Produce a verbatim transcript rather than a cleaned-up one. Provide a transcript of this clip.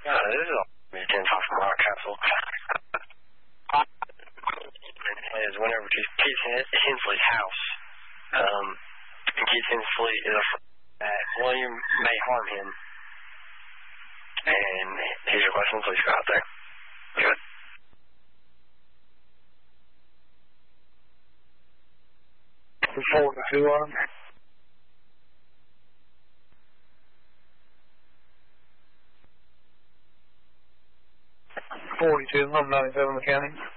Uh, this is all ten talk from Rock Castle. Is whenever to Keith Hensley's house. Um, and Keith Hensley is afraid that William may harm him. And here's your question, please go out there. Good. forty-two on. forty-two, I'm ninety-seven mechanic.